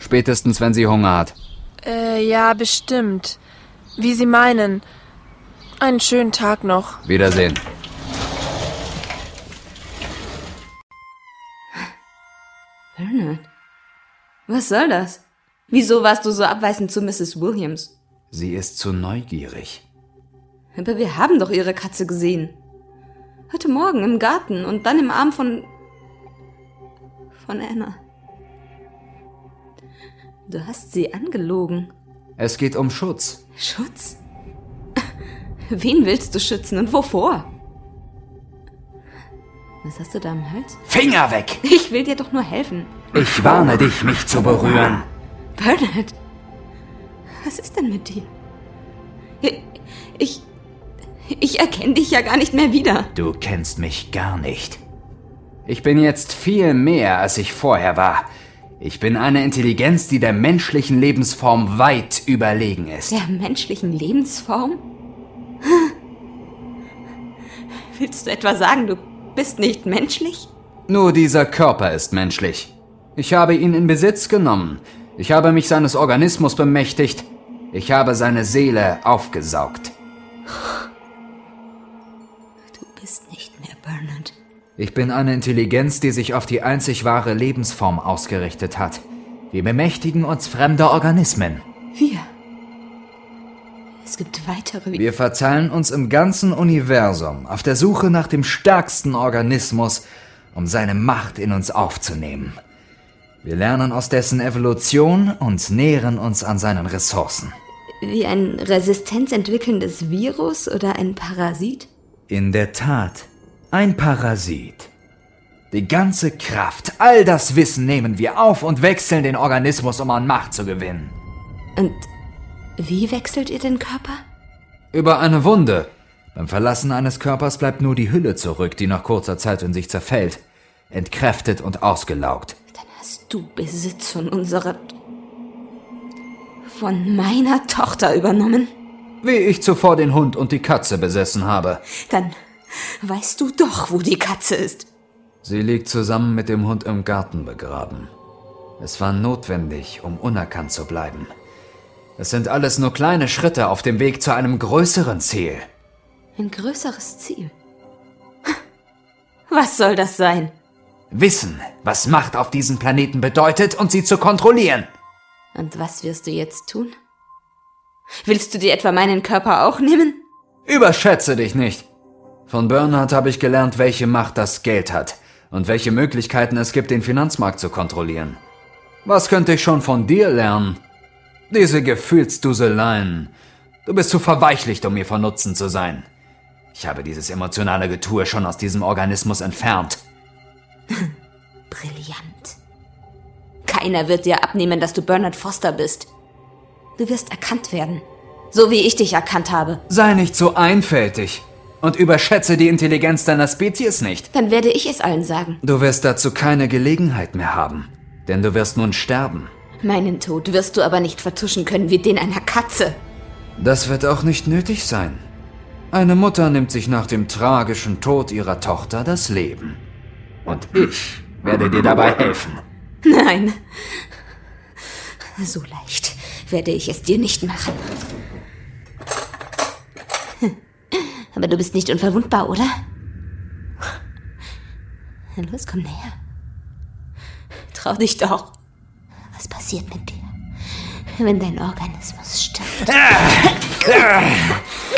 Spätestens, wenn sie Hunger hat. Ja, bestimmt. Wie Sie meinen. Einen schönen Tag noch. Wiedersehen. Bernard, was soll das? Wieso warst du so abweisend zu Mrs. Williams? Sie ist zu neugierig. Aber wir haben doch ihre Katze gesehen. Heute Morgen im Garten und dann im Arm von Anna. Du hast sie angelogen. Es geht um Schutz. Schutz? Wen willst du schützen und wovor? Was hast du da am Hals? Finger weg! Ich will dir doch nur helfen. Ich warne dich, mich zu berühren. Bernard, was ist denn mit dir? Ich erkenne dich ja gar nicht mehr wieder. Du kennst mich gar nicht. Ich bin jetzt viel mehr, als ich vorher war. Ich bin eine Intelligenz, die der menschlichen Lebensform weit überlegen ist. Der menschlichen Lebensform? Willst du etwa sagen, du bist nicht menschlich? Nur dieser Körper ist menschlich. Ich habe ihn in Besitz genommen. Ich habe mich seines Organismus bemächtigt. Ich habe seine Seele aufgesaugt. Du bist nicht mehr Bernard. Ich bin eine Intelligenz, die sich auf die einzig wahre Lebensform ausgerichtet hat. Wir bemächtigen uns fremder Organismen. Wir? Es gibt weitere... Wir verteilen uns im ganzen Universum auf der Suche nach dem stärksten Organismus, um seine Macht in uns aufzunehmen. Wir lernen aus dessen Evolution und nähren uns an seinen Ressourcen. Wie ein resistenzentwickelndes Virus oder ein Parasit? In der Tat, ein Parasit. Die ganze Kraft, all das Wissen nehmen wir auf und wechseln den Organismus, um an Macht zu gewinnen. Und wie wechselt ihr den Körper? Über eine Wunde. Beim Verlassen eines Körpers bleibt nur die Hülle zurück, die nach kurzer Zeit in sich zerfällt, entkräftet und ausgelaugt. Dann hast du Besitz von meiner Tochter übernommen. Wie ich zuvor den Hund und die Katze besessen habe. Dann weißt du doch, wo die Katze ist. Sie liegt zusammen mit dem Hund im Garten begraben. Es war notwendig, um unerkannt zu bleiben. Es sind alles nur kleine Schritte auf dem Weg zu einem größeren Ziel. Ein größeres Ziel? Was soll das sein? Wissen, was Macht auf diesem Planeten bedeutet und sie zu kontrollieren. Und was wirst du jetzt tun? Willst du dir etwa meinen Körper auch nehmen? Überschätze dich nicht. Von Bernard habe ich gelernt, welche Macht das Geld hat und welche Möglichkeiten es gibt, den Finanzmarkt zu kontrollieren. Was könnte ich schon von dir lernen? Diese Gefühlsduseleien. Du bist zu verweichlicht, um mir von Nutzen zu sein. Ich habe dieses emotionale Getue schon aus diesem Organismus entfernt. Brillant. Keiner wird dir abnehmen, dass du Bernard Foster bist. Du wirst erkannt werden. So wie ich dich erkannt habe. Sei nicht so einfältig und überschätze die Intelligenz deiner Spezies nicht. Dann werde ich es allen sagen. Du wirst dazu keine Gelegenheit mehr haben, denn du wirst nun sterben. Meinen Tod wirst du aber nicht vertuschen können wie den einer Katze. Das wird auch nicht nötig sein. Eine Mutter nimmt sich nach dem tragischen Tod ihrer Tochter das Leben. Und ich werde dir dabei helfen. Nein. So leicht werde ich es dir nicht machen. Aber du bist nicht unverwundbar, oder? Los, komm näher. Trau dich doch. Was passiert mit dir, wenn dein Organismus stirbt?